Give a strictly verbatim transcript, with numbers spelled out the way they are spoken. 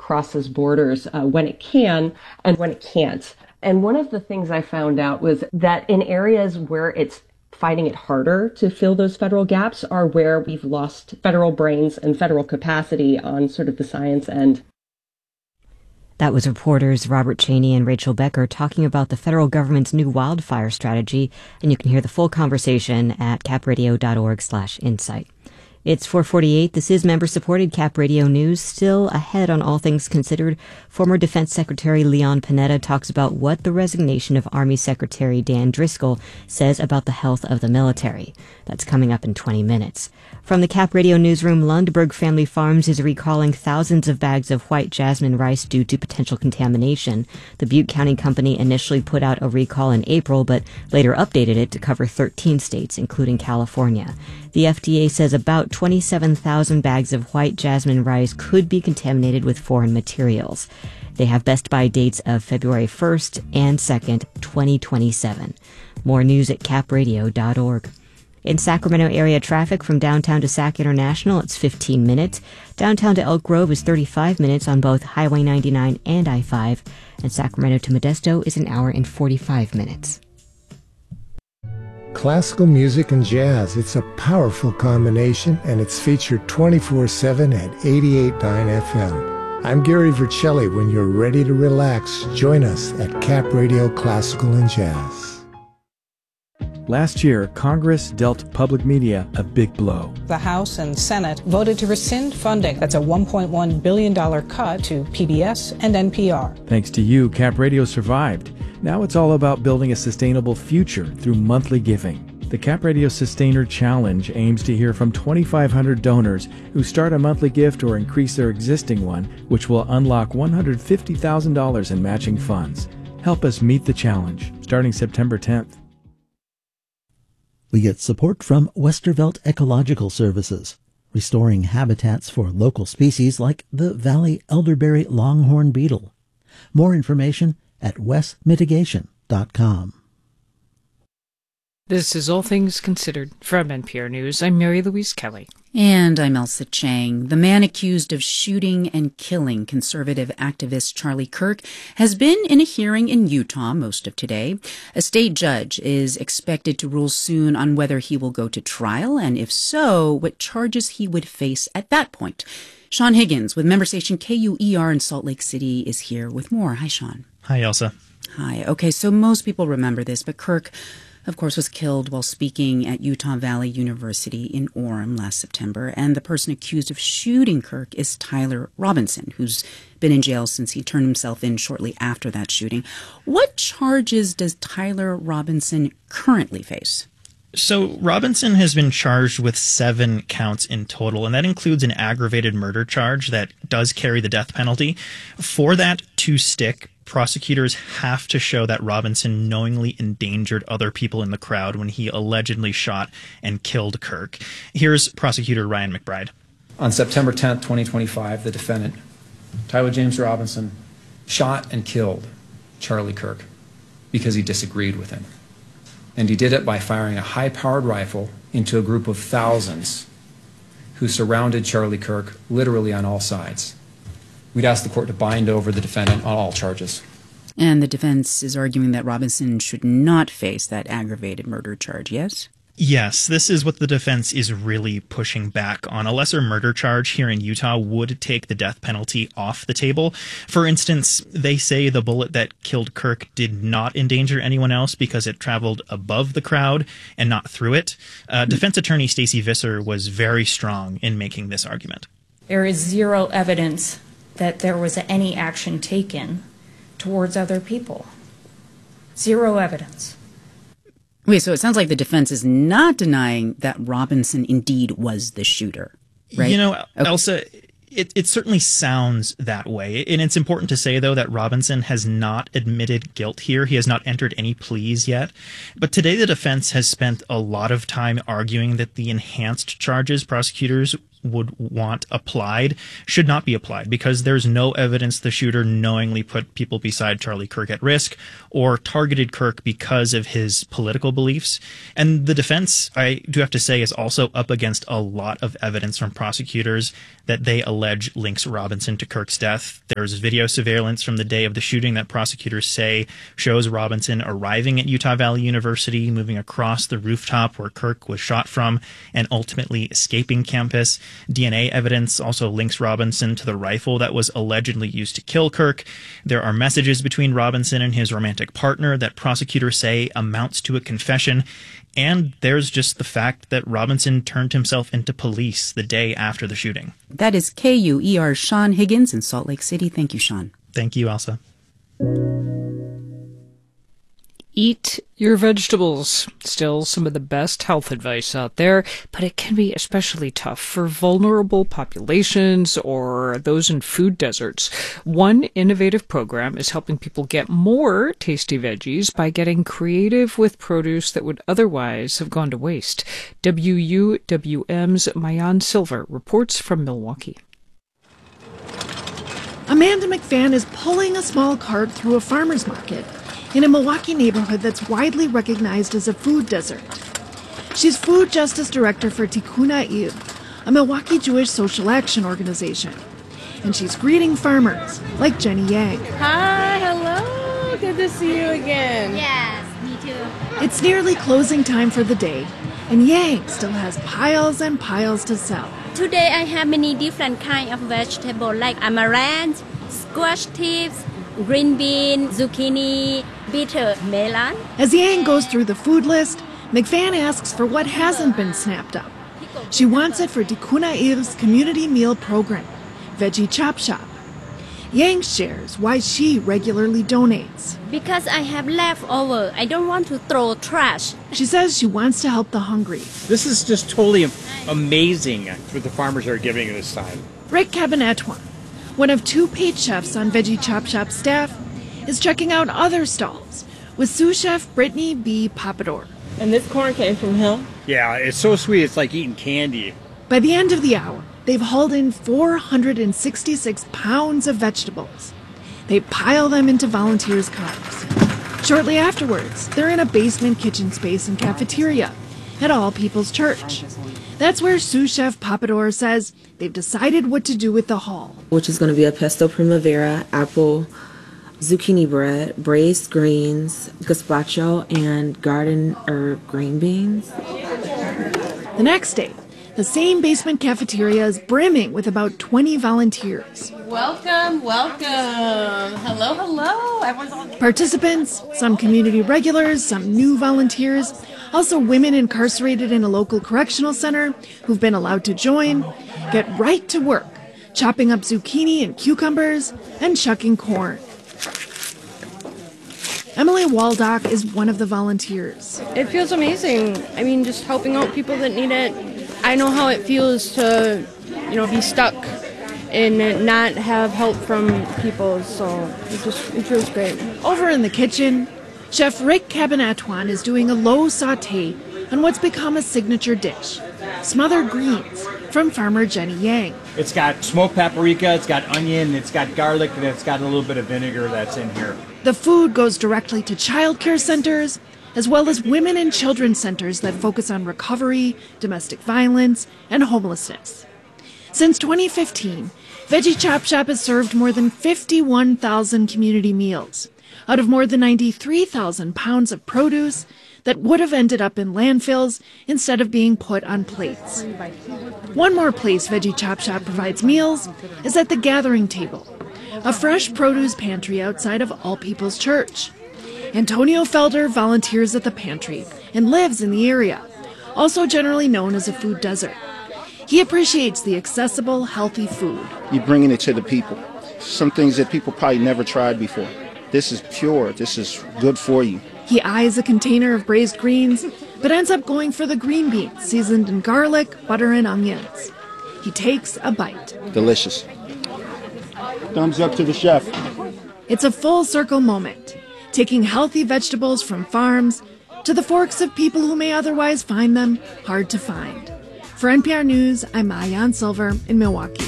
crosses borders uh, when it can and when it can't. And one of the things I found out was that in areas where it's finding it harder to fill those federal gaps are where we've lost federal brains and federal capacity on sort of the science end. That was reporters Robert Cheney and Rachel Becker talking about the federal government's new wildfire strategy, and you can hear the full conversation at capradio.org slash insight. It's four forty-eight. This is member-supported Cap Radio News. Still ahead on All Things Considered, former Defense Secretary Leon Panetta talks about what the resignation of Army Secretary Dan Driscoll says about the health of the military. That's coming up in twenty minutes. From the Cap Radio Newsroom, Lundberg Family Farms is recalling thousands of bags of white jasmine rice due to potential contamination. The Butte County Company initially put out a recall in April, but later updated it to cover thirteen states, including California. The F D A says about twenty-seven thousand bags of white jasmine rice could be contaminated with foreign materials. They have best buy dates of February first and second, twenty twenty-seven. More news at cap radio dot org. In Sacramento area traffic from downtown to Sac International, it's fifteen minutes. Downtown to Elk Grove is thirty-five minutes on both Highway ninety-nine and I five. And Sacramento to Modesto is an hour and forty-five minutes. Classical music and jazz, it's a powerful combination, and it's featured twenty-four seven at eighty-eight point nine F M. I'm Gary Vercelli. When you're ready to relax, join us at Cap Radio Classical and Jazz. Last year, Congress dealt public media a big blow. The House and Senate voted to rescind funding. That's a one point one billion dollars cut to P B S and N P R. Thanks to you, Cap Radio survived. Now it's all about building a sustainable future through monthly giving. The Cap Radio Sustainer Challenge aims to hear from twenty-five hundred donors who start a monthly gift or increase their existing one, which will unlock one hundred fifty thousand dollars in matching funds. Help us meet the challenge, starting September tenth. We get support from Westervelt Ecological Services, restoring habitats for local species like the Valley Elderberry Longhorn Beetle. More information at wes mitigation dot com. This is All Things Considered from N P R News. I'm Mary Louise Kelly. And I'm Elsa Chang. The man accused of shooting and killing conservative activist Charlie Kirk has been in a hearing in Utah most of today. A state judge is expected to rule soon on whether he will go to trial, and if so, what charges he would face at that point. Sean Higgins with member station K U E R in Salt Lake City is here with more. Hi, Sean. Hi, Elsa. Hi. Okay, so most people remember this, but Kirk, of course, was killed while speaking at Utah Valley University in Orem last September. And the person accused of shooting Kirk is Tyler Robinson, who's been in jail since he turned himself in shortly after that shooting. What charges does Tyler Robinson currently face? So Robinson has been charged with seven counts in total, and that includes an aggravated murder charge that does carry the death penalty. For that to stick, prosecutors have to show that Robinson knowingly endangered other people in the crowd when he allegedly shot and killed Kirk. Here's prosecutor Ryan McBride. On September tenth, twenty twenty-five, the defendant, Tyler James Robinson, shot and killed Charlie Kirk because he disagreed with him. And he did it by firing a high-powered rifle into a group of thousands who surrounded Charlie Kirk literally on all sides. We'd ask the court to bind over the defendant on all charges. And the defense is arguing that Robinson should not face that aggravated murder charge, yes? Yes, this is what the defense is really pushing back on. A lesser murder charge here in Utah would take the death penalty off the table. For instance, they say the bullet that killed Kirk did not endanger anyone else because it traveled above the crowd and not through it. Uh, defense attorney Stacey Visser was very strong in making this argument. There is zero evidence that there was any action taken towards other people. Zero evidence. Wait, so it sounds like the defense is not denying that Robinson indeed was the shooter, right? You know, okay. Elsa, it, it certainly sounds that way. And it's important to say, though, that Robinson has not admitted guilt here. He has not entered any pleas yet. But today the defense has spent a lot of time arguing that the enhanced charges prosecutors would want applied should not be applied because there's no evidence the shooter knowingly put people beside Charlie Kirk at risk or targeted Kirk because of his political beliefs. And the defense, I do have to say, is also up against a lot of evidence from prosecutors that they allege links Robinson to Kirk's death. There's video surveillance from the day of the shooting that prosecutors say shows Robinson arriving at Utah Valley University, moving across the rooftop where Kirk was shot from, and ultimately escaping campus. D N A evidence also links Robinson to the rifle that was allegedly used to kill Kirk. There are messages between Robinson and his romantic partner that prosecutors say amounts to a confession. And there's just the fact that Robinson turned himself into police the day after the shooting. That is K U E R's Sean Higgins in Salt Lake City. Thank you, Sean. Thank you, Elsa. Eat your vegetables. Still some of the best health advice out there, but it can be especially tough for vulnerable populations or those in food deserts. One innovative program is helping people get more tasty veggies by getting creative with produce that would otherwise have gone to waste. W U W M's Mayan Silver reports from Milwaukee. Amanda McFan is pulling a small cart through a farmer's market in a Milwaukee neighborhood that's widely recognized as a food desert. She's food justice director for Tikkun Ha'ir, a Milwaukee Jewish social action organization. And she's greeting farmers like Jenny Yang. Hi, hello. Good to see you again. Yes, me too. It's nearly closing time for the day, and Yang still has piles and piles to sell. Today I have many different kind of vegetables like amaranth, squash tips, green bean, zucchini, bitter melon. As Yang goes through the food list, McFan asks for what hasn't been snapped up. She wants it for Tikkun Ha'ir's community meal program, Veggie Chop Shop. Yang shares why she regularly donates. Because I have leftover, I don't want to throw trash. She says she wants to help the hungry. This is just totally amazing what the farmers are giving this time. Rick Cabanatuan, one of two paid chefs on Veggie Chop Shop staff, is checking out other stalls with sous chef Brittany B. Papador. And this corn came from him? Yeah, it's so sweet, it's like eating candy. By the end of the hour, they've hauled in four hundred sixty-six pounds of vegetables. They pile them into volunteers' cars. Shortly afterwards, they're in a basement kitchen space and cafeteria at All People's Church. That's where sous chef Papador says they've decided what to do with the haul. Which is going to be a pesto primavera, apple, zucchini bread, braised greens, gazpacho, and garden herb green beans. The next day, the same basement cafeteria is brimming with about twenty volunteers. Welcome, welcome. Hello, hello. Everyone's on. Participants, some community regulars, some new volunteers, also women incarcerated in a local correctional center who've been allowed to join, get right to work, chopping up zucchini and cucumbers and shucking corn. Emily Waldock is one of the volunteers. It feels amazing. I mean, just helping out people that need it. I know how it feels to, you know, be stuck and not have help from people, so it just it feels great. Over in the kitchen, Chef Rick Cabanatuan is doing a low saute on what's become a signature dish, smothered greens from farmer Jenny Yang. It's got smoked paprika, it's got onion, it's got garlic, and it's got a little bit of vinegar that's in here. The food goes directly to child care centers, as well as women and children's centers that focus on recovery, domestic violence, and homelessness. Since twenty fifteen, Veggie Chop Shop has served more than fifty-one thousand community meals out of more than ninety-three thousand pounds of produce that would have ended up in landfills instead of being put on plates. One more place Veggie Chop Shop provides meals is at the Gathering Table, a fresh produce pantry outside of All People's Church. Antonio Felder volunteers at the pantry and lives in the area, also generally known as a food desert. He appreciates the accessible, healthy food. You're bringing it to the people. Some things that people probably never tried before. This is pure. This is good for you. He eyes a container of braised greens, but ends up going for the green beans seasoned in garlic, butter, and onions. He takes a bite. Delicious. Thumbs up to the chef. It's a full circle moment, taking healthy vegetables from farms to the forks of people who may otherwise find them hard to find. For N P R News, I'm Maayan Silver in Milwaukee.